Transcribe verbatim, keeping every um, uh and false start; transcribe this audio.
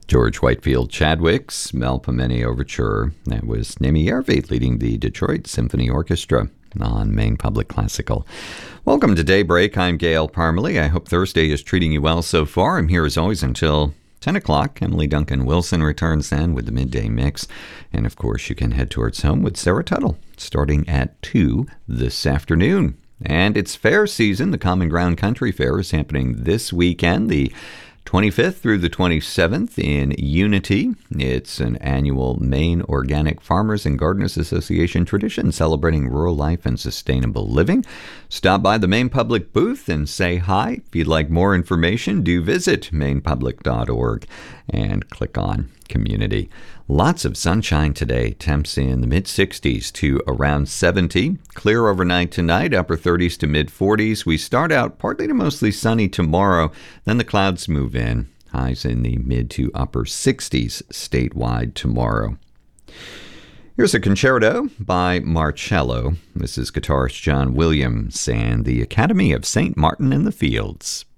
George Whitefield Chadwick's Melpomene Overture. That was Naomi Järvi leading the Detroit Symphony Orchestra on Maine Public Classical. Welcome to Daybreak. I'm Gail Parmalee. I hope Thursday is treating you well so far. I'm here as always until ten o'clock. Emily Duncan Wilson returns then with the midday mix. And of course, you can head towards home with Sarah Tuttle starting at two this afternoon. And it's fair season. The Common Ground Country Fair is happening this weekend, the twenty-fifth through the twenty-seventh in Unity. It's an annual Maine Organic Farmers and Gardeners Association tradition celebrating rural life and sustainable living. Stop by the Maine Public booth and say hi. If you'd like more information, do visit maine public dot org and click on Community. Lots of sunshine today. Temps in the mid-sixties to around seventy. Clear overnight tonight, upper thirties to mid-forties. We start out partly to mostly sunny tomorrow. Then the clouds move in. Highs in the mid to upper sixties statewide tomorrow. Here's a concerto by Marcello. This is guitarist John Williams and the Academy of Saint Martin in the Fields.